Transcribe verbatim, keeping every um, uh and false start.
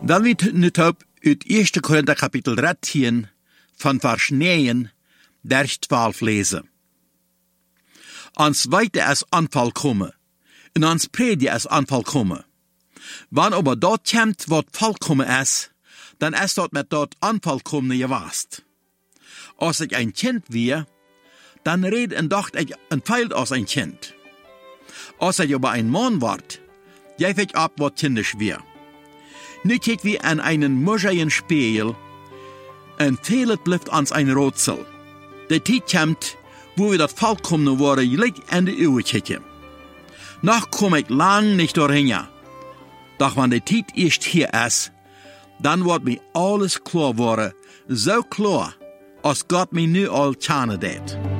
Wel we nu op uit eerste Korinther kapitel dertien van vers negen der twaalf lezen. Ons weite als aanval komen, en ons predie als aanval komen. Wanneer aber dat komt wat volkomen is, dan is dat met dat aanval komen gewaast. Als ik een kind weer, dan red en dacht ik een feil als een kind. Als ik aber een man word, jij weet ab wat kindisch weer. Nu kijk wie an einen moscheien Spiegel, en vieles blijft ons ein Rätsel. De tijd komt, wo wir das vollkommene worden gelijk an de uwe kijken. Noch kom ik lang nicht doorheen. Doch wenn die tijd erst hier is, dan wordt mir alles klar worden, so klar, als Gott mir nu al tjane deed.